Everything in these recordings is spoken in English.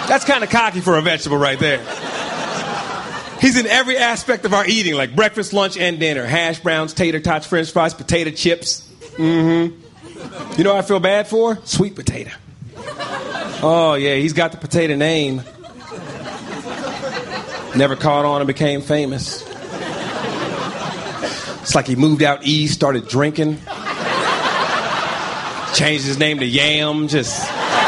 That's kind of cocky for a vegetable right there. He's in every aspect of our eating, like breakfast, lunch, and dinner. Hash browns, tater tots, french fries, potato chips. Mm-hmm. You know what I feel bad for? Sweet potato. Oh, yeah, he's got the potato name. Never caught on and became famous. It's like he moved out east, started drinking. Changed his name to Yam, just...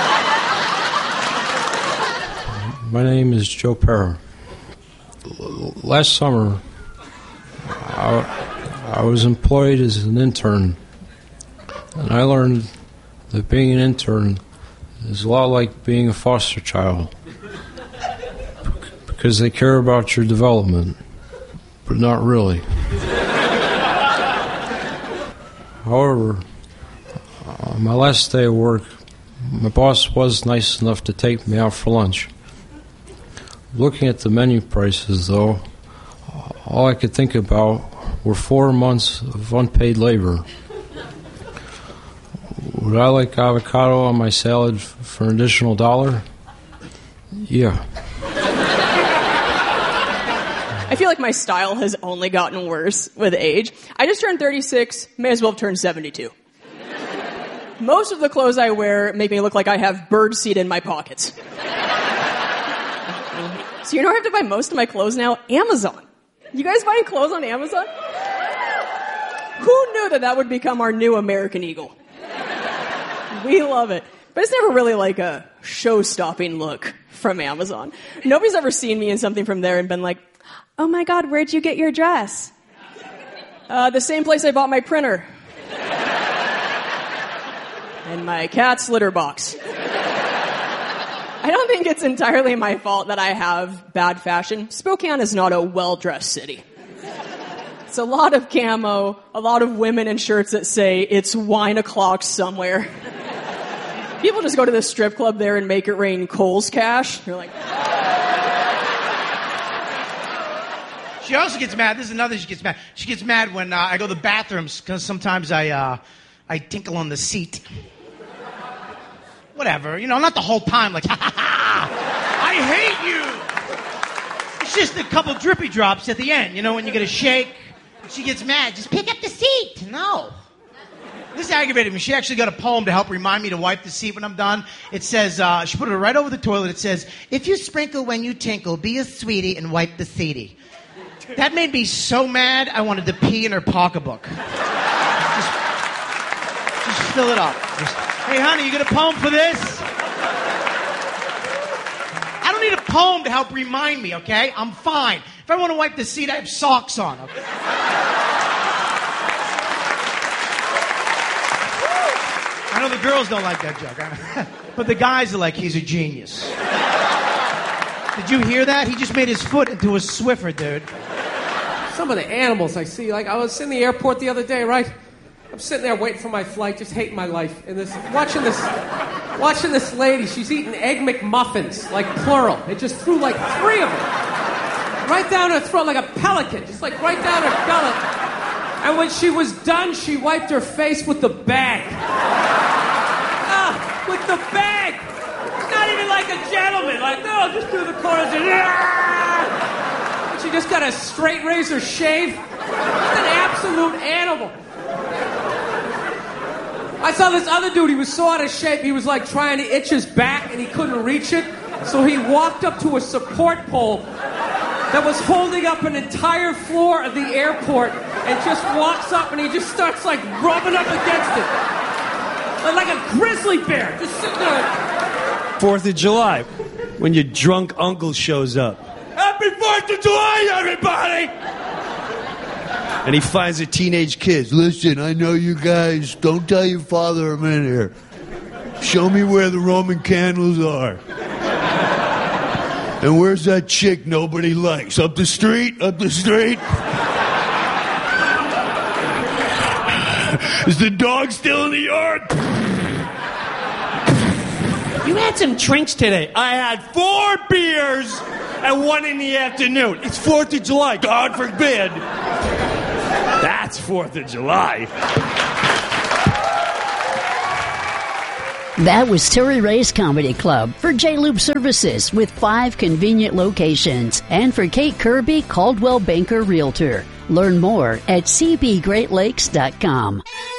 My name is Joe Parra. Last summer, I was employed as an intern, and I learned that being an intern is a lot like being a foster child, because they care about your development, but not really. However, on my last day of work, my boss was nice enough to take me out for lunch. Looking at the menu prices, though, all I could think about were 4 months of unpaid labor. Would I like avocado on my salad for an additional $1? Yeah. I feel like my style has only gotten worse with age. I just turned 36, may as well have turned 72. Most of the clothes I wear make me look like I have birdseed in my pockets. So you know where I have to buy most of my clothes now? Amazon. You guys buying clothes on Amazon? Who knew that would become our new American Eagle? We love it. But it's never really like a show-stopping look from Amazon. Nobody's ever seen me in something from there and been like, oh my God, where'd you get your dress? The same place I bought my printer. And my cat's litter box. I don't think it's entirely my fault that I have bad fashion. Spokane is not a well-dressed city. It's a lot of camo, a lot of women in shirts that say, it's wine o'clock somewhere. People just go to the strip club there and make it rain Kohl's cash. You're like... She also gets mad. This is another she gets mad. She gets mad when I go to the bathrooms because sometimes I tinkle on the seat. Whatever, not the whole time, like, ha ha ha, I hate you. It's just a couple drippy drops at the end, when you get a shake. She gets mad, just pick up the seat. No. This aggravated me. She actually got a poem to help remind me to wipe the seat when I'm done. It says, she put it right over the toilet. It says, if you sprinkle when you tinkle, be a sweetie and wipe the seatie. That made me so mad, I wanted to pee in her pocketbook. Just fill it up. Hey, honey, you got a poem for this? I don't need a poem to help remind me, okay? I'm fine. If I want to wipe the seat, I have socks on, okay? I know the girls don't like that joke, but the guys are like, he's a genius. Did you hear that? He just made his foot into a Swiffer, dude. Some of the animals I see, like I was in the airport the other day, right? I'm sitting there waiting for my flight, just hating my life. And watching this lady, she's eating Egg McMuffins, like plural. It just threw like 3 of them. Right down her throat like a pelican, just like right down her gullet. And when she was done, she wiped her face with the bag. With the bag! Not even like a gentleman, like, no, just through the corners. And she just got a straight razor shave. What an absolute animal. I saw this other dude, he was so out of shape, he was like trying to itch his back and he couldn't reach it. So he walked up to a support pole that was holding up an entire floor of the airport and just walks up and he just starts like rubbing up against it. Like a grizzly bear, just sitting there. 4th of July, when your drunk uncle shows up. Happy 4th of July, everybody! And he finds the teenage kids. Listen, I know you guys. Don't tell your father I'm in here. Show me where the Roman candles are. And where's that chick nobody likes? Up the street? Up the street? Is the dog still in the yard? You had some drinks today. I had 4 beers and 1 in the afternoon. It's 4th of July. God forbid. That's 4th of July. That was Terry Ray's Comedy Club for J-Loop Services with 5 convenient locations. And for Kate Kirby, Caldwell Banker Realtor. Learn more at cbgreatlakes.com.